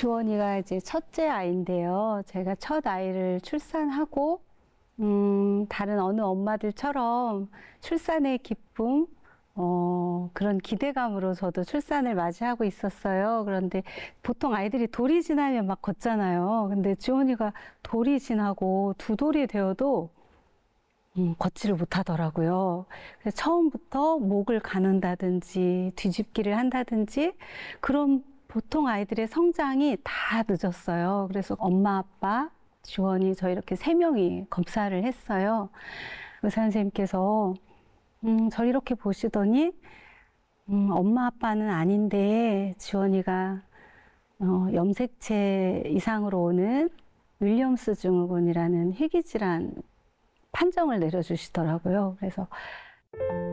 지원이가 이제 첫째 아이인데요. 제가 첫 아이를 출산하고, 다른 어느 엄마들처럼 출산의 기쁨, 그런 기대감으로 저도 출산을 맞이하고 있었어요. 그런데 보통 아이들이 돌이 지나면 막 걷잖아요. 근데 지원이가 돌이 지나고 두 돌이 되어도 걷지를 못하더라고요. 그래서 처음부터 목을 가는다든지 뒤집기를 한다든지 그런 보통 아이들의 성장이 다 늦었어요. 그래서 엄마, 아빠, 지원이 저 이렇게 세 명이 검사를 했어요. 의사 선생님께서 저 이렇게 보시더니 엄마, 아빠는 아닌데 지원이가 염색체 이상으로 오는 윌리엄스 증후군이라는 희귀질환 판정을 내려주시더라고요. 그래서